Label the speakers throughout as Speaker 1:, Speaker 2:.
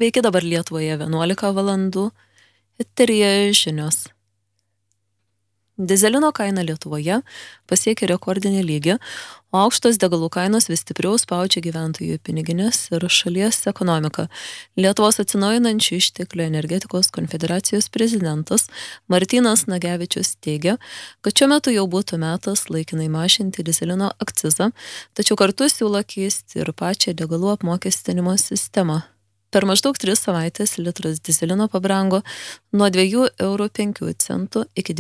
Speaker 1: Sveiki, dabar Lietuvoje 11 valandų. Eteryje žinios. Dizelino kaina Lietuvoje pasiekė rekordinį lygį, o aukštos degalų kainos vis stipriau spaudžia gyventojų piniginės ir šalies ekonomiką. Lietuvos atsinaujinančių išteklių energetikos konfederacijos prezidentas Martynas Nagevičius teigia, kad šiuo metu jau būtų metas laikinai mažinti dizelino akcizą, tačiau kartu siūlo keisti ir pačią degalų apmokestinimo sistemą. Per maždaug 3 savaitės litras dizelino pabrango nuo 2,05 eurų iki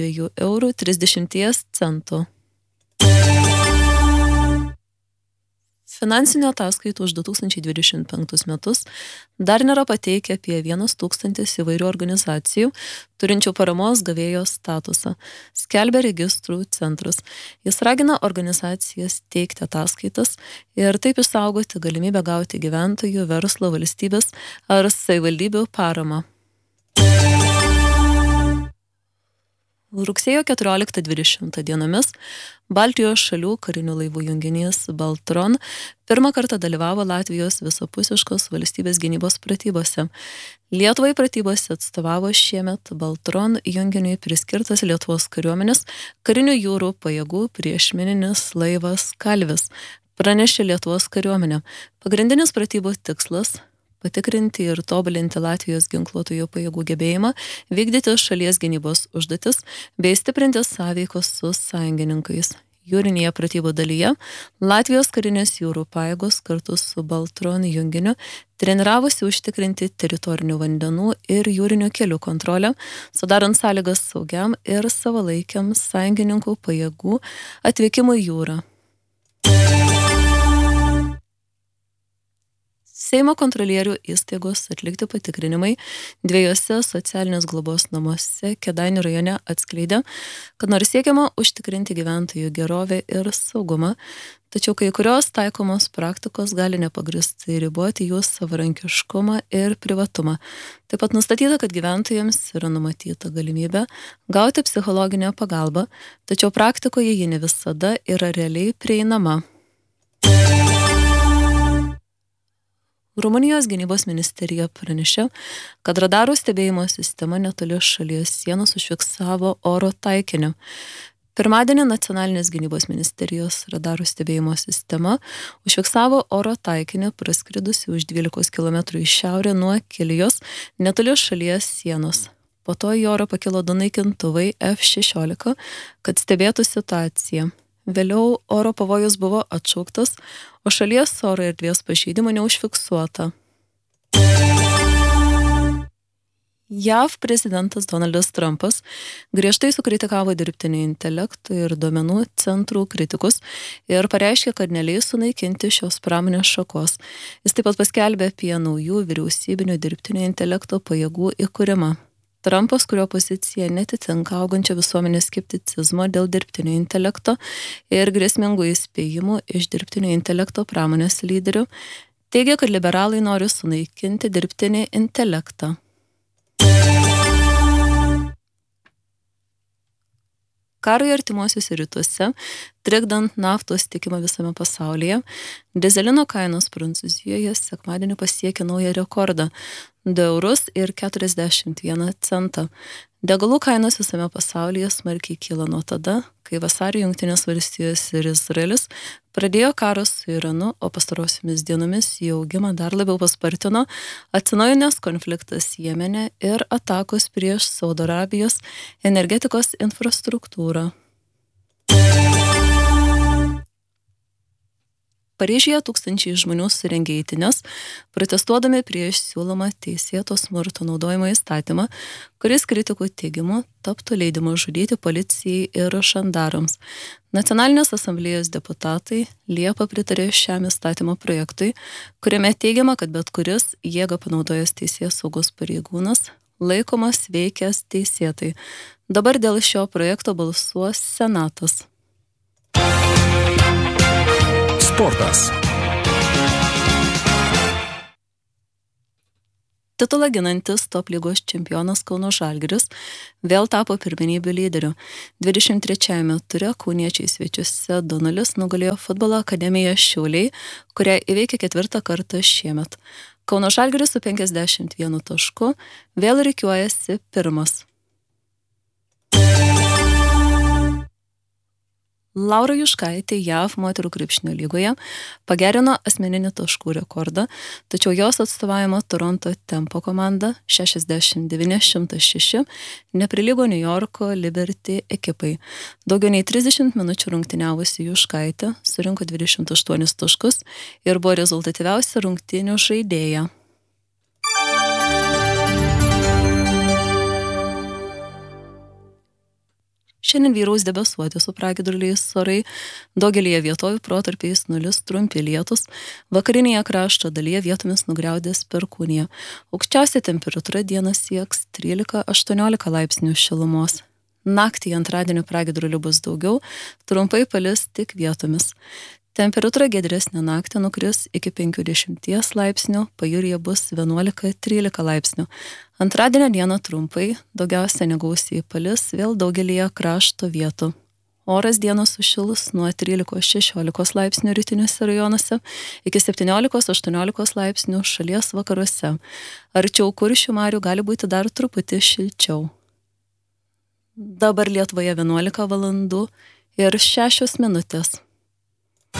Speaker 1: 2,30 eurų. Finansinių ataskaitų už 2025 metus dar nėra pateikę apie 1,000 įvairių organizacijų, turinčių paramos gavėjo statusą, skelbia registrų centras. Jis ragina organizacijas teikti ataskaitas ir taip išsaugoti galimybę gauti gyventojų, verslo, valstybės ar savivaldybių paramą. Rugsėjo 14-20 dienomis Baltijos šalių karinių laivų junginys Baltron pirmą kartą dalyvavo Latvijos visapusiškos valstybės gynybos pratybose. Lietuvai pratybose atstovavo šiemet Baltron junginiui priskirtas Lietuvos kariuomenės karinių jūrų pajėgų priešmininis laivas Kalvis, pranešė Lietuvos kariuomenė. Pagrindinis pratybų tikslas – patikrinti ir tobulinti Latvijos ginkluotojų pajėgų gebėjimą, vykdyti šalies gynybos užduotis bei stiprinti sąveikos su sąjungininkais. Jūrinėje pratybų dalyje Latvijos karinės jūrų pajėgos kartu su Baltron junginiu treniravosi užtikrinti teritorinių vandenų ir jūrinių kelių kontrolę, sudarant sąlygas saugiam ir savalaikiam sąjungininkų pajėgų atvykimui į jūrą. Seimo kontrolierių įstaigos atlikti patikrinimai 2 socialinės globos namuose Kėdainių rajone atskleidė, kad nors siekiama užtikrinti gyventojų gerovę ir saugumą, tačiau kai kurios taikomos praktikos gali nepagristai riboti jų savarankiškumą ir privatumą. Taip pat nustatyta, kad gyventojams yra numatyta galimybė gauti psichologinę pagalbą, tačiau praktikoje ji ne visada yra realiai prieinama. Rumunijos gynybos ministerija pranešė, kad radarų stebėjimo sistema netoli šalies sienos užfiksavo oro taikinį. Pirmadienį Nacionalinės gynybos ministerijos radarų stebėjimo sistema užfiksavo oro taikinį praskridusi už 12 km į šiaurę nuo Kilijos netoli šalies sienos. Po to į orą pakilo 2 naikintuvai F-16, kad stebėtų situaciją. Vėliau oro pavojus buvo atšauktas, o šalies oro erdvės pažeidimų neužfiksuota. JAV prezidentas Donaldas Trumpas griežtai sukritikavo dirbtinio intelekto ir duomenų centrų kritikus ir pareiškė, kad neleis sunaikinti šios pramonės šakos. Jis taip pat paskelbė apie naujų vyriausybinių dirbtinio intelekto pajėgų įkūrimą. Trumpas, kurio pozicija netitinka augančio visuomenės skepticizmo dėl dirbtinio intelekto ir grėsmingų įspėjimų iš dirbtinio intelekto pramonės lyderių, teigia, kad liberalai nori sunaikinti dirbtinį intelektą. Karui artimuosiuose rytuose, trikdant naftos tiekimą visame pasaulyje, dizelino kainos Prancūzijoje sekmadienį pasiekė naują rekordą – 2,41 eurų. Degalų kainos visame pasaulyje smarkiai kyla nuo tada, kai vasarį Jungtinės valstijos ir Izraelis pradėjo karą su Iranu, o pastarosiomis dienomis jų augimą dar labiau paspartino atsinaujinęs konfliktas Jemene ir atakos prieš Saudo Arabijos energetikos infrastruktūrą. Paryžiuje tūkstančiai žmonių surengė eitynes, protestuodami prieš siūlomą teisėto smurto naudojimo įstatymą, kuris kritikų teigimu taptų leidimu žudyti policijai ir žandarams. Nacionalinės asamblėjos deputatai Liepą pritarė šiam įstatymo projektui, kuriame teigiama, kad bet kuris jėgą panaudojęs teisėsaugos pareigūnas laikomas veikęs teisėtai. Dabar dėl šio projekto balsuos Senatas.
Speaker 2: Sportas.
Speaker 1: Titulą ginantis top lygos čempionas Kauno Žalgiris vėl tapo pirmenybių lyderiu. 23-ame ture kauniečiai svečiuose 2-0 nugalėjo futbolo akademiją Šiauliai, kurią įveikė 4. kartą šiemet. Kauno Žalgiris su 51 tašku vėl rikiuojasi pirmas. Laura Juškaitė JAV moterų krepšinio lygoje pagerino asmeninį taškų rekordą, tačiau jos atstovaujama Toronto Tempo komanda 69-106 neprilygo New Yorko Liberty ekipai. Daugiau nei 30 minučių rungtyniavusi Juškaitė surinko 28 taškus ir buvo rezultatyviausia rungtynių žaidėja. Šiandien vyraus debesuoti su pragiedruliais orai, daugelėje vietovių protarpiais nulis trumpi lietus, vakarinėje krašto dalyje vietomis nugriaudės perkūnija. Aukščiausia temperatūra dieną sieks 13-18 laipsnių šilumos. Naktį antradienio pragiedrulių bus daugiau, trumpai palis tik vietomis. Temperatūra giedresnė naktį nukris iki 50 laipsnių, pajūryje bus 11-13 laipsnių. Antradienio dieną trumpai, daugiausia negausiai palis, vėl daugelėje krašto vietų. Oras dieną sušilus nuo 13-16 laipsnių rytiniuose rajonuose iki 17-18 laipsnių šalies vakaruose. Arčiau Kuršių marių gali būti dar truputį šilčiau. Dabar Lietuvoje 11 valandų ir 6 minutės.